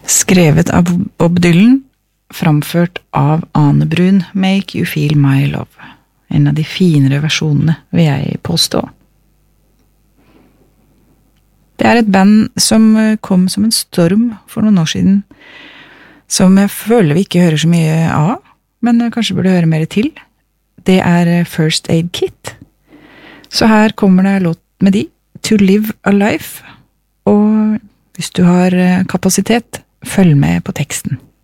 Skrevet av Bob Dylan, framført av Ane Brun, Make You Feel My Love. En av de finere versjonene, vil jeg påstå. Det et band som kom som en storm for noen år siden, som jeg føler vi ikke hører så mye av, men kanskje burde høre mer til. Det First Aid Kit. Så her kommer det låt med de, To Live a Life, og hvis du har kapasitet, følg med på teksten.